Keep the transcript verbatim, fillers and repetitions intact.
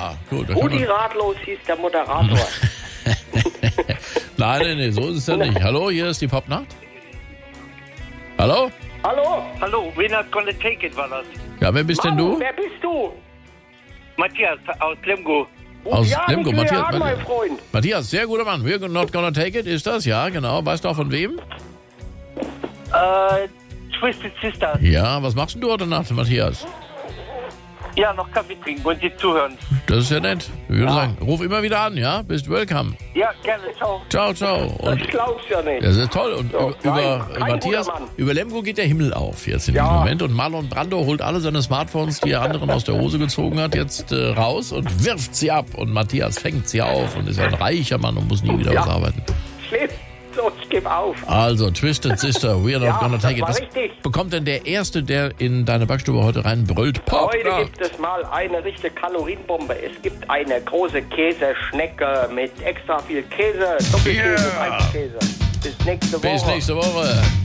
Ja, gut. Rudi Ratlos hieß der Moderator. Nein, nein, nein, so ist es ja nicht. Hallo, hier ist die Popnacht. Hallo? Hallo? Hallo, We're Not Gonna Take It war das. Ja, wer bist denn Manu, du? wer bist du? Matthias aus Lemgo. Aus ja, Lemgo, nicht Matthias. an, mein Freund. Matthias, sehr guter Mann. We're not gonna take it, ist das? Ja, genau. Weißt du auch von wem? Äh, Twisted Sister. Ja, was machst denn du heute Nacht, Matthias? Ja, noch Kaffee trinken und dir zuhören. Das ist ja nett. Ich würde sagen, ruf immer wieder an, ja? Bist welcome. Ja, gerne, ciao. Ciao, ciao. Und Das glaubst du ja nicht. das ist toll. Und So, über, nein, über kein Matthias, guter Mann. über Lemgo geht der Himmel auf jetzt in Ja. diesem Moment. Und Marlon Brando holt alle seine Smartphones, die er anderen aus der Hose gezogen hat, jetzt äh, raus und wirft sie ab. Und Matthias fängt sie auf und ist ein reicher Mann und muss nie wieder Ja. was arbeiten. Schlimm. So, ich gebe auf. Also, Twisted Sister, we're not Ja, gonna das take it. war Was richtig. bekommt denn der Erste, der in deine Backstube heute reinbrüllt? Pop, Heute ja. gibt es mal eine richtige Kalorienbombe. Es gibt eine große Käseschnecke mit extra viel Käse, Doppelkäse, Yeah. Weizenkäse. Bis nächste Woche. Bis nächste Woche.